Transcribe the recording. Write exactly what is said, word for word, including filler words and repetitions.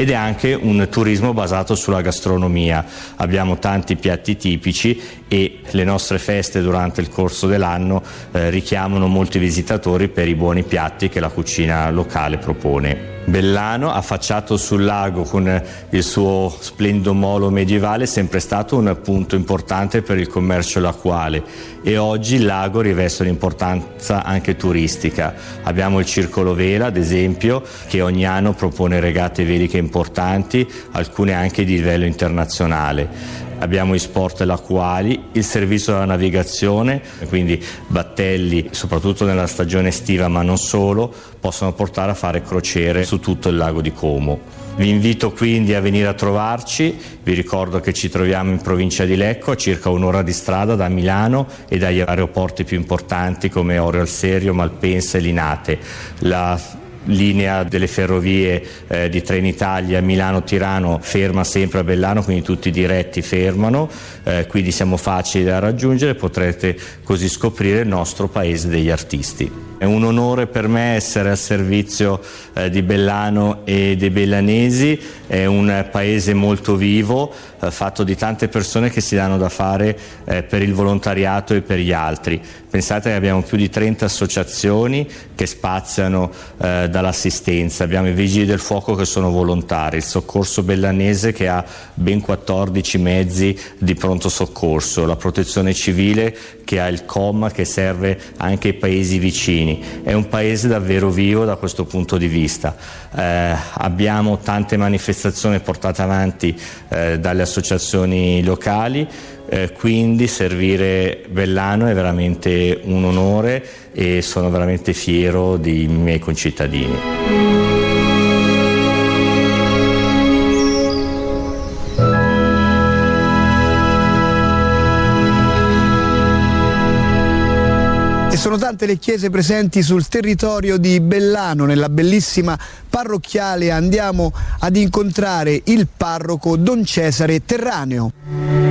ed è anche un turismo basato sulla gastronomia. Abbiamo tanti piatti tipici e le nostre feste durante il corso dell'anno eh, richiamano molti visitatori per i buoni piatti che la cucina locale propone. Bellano, affacciato sul lago con il suo splendido molo medievale, è sempre stato un punto importante per il commercio lacuale e oggi il lago riveste un'importanza anche turistica. Abbiamo il Circolo Vela, ad esempio, che ogni anno propone regate veliche importanti, alcune anche di livello internazionale. Abbiamo i sport lacuali, il servizio della navigazione, quindi battelli, soprattutto nella stagione estiva ma non solo, possono portare a fare crociere su tutto il lago di Como. Vi invito quindi a venire a trovarci, vi ricordo che ci troviamo in provincia di Lecco, a circa un'ora di strada da Milano e dagli aeroporti più importanti come Orio al Serio, Malpensa e Linate. La linea delle ferrovie eh, di Trenitalia Milano-Tirano ferma sempre a Bellano, quindi tutti i diretti fermano, eh, quindi siamo facili da raggiungere, potrete così scoprire il nostro paese degli artisti. È un onore per me essere al servizio eh, di Bellano e dei bellanesi, è un paese molto vivo, eh, fatto di tante persone che si danno da fare eh, per il volontariato e per gli altri. Pensate che abbiamo più di trenta associazioni che spaziano eh, dall'assistenza, abbiamo i vigili del fuoco che sono volontari, il soccorso bellanese che ha ben quattordici mezzi di pronto soccorso, la protezione civile che ha il C O M che serve anche ai paesi vicini. È un paese davvero vivo da questo punto di vista. Eh, abbiamo tante manifestazioni portate avanti eh, dalle associazioni locali, eh, quindi servire Bellano è veramente un onore e sono veramente fiero dei miei concittadini. E sono tante le chiese presenti sul territorio di Bellano, nella bellissima parrocchiale andiamo ad incontrare il parroco Don Cesare Terraneo.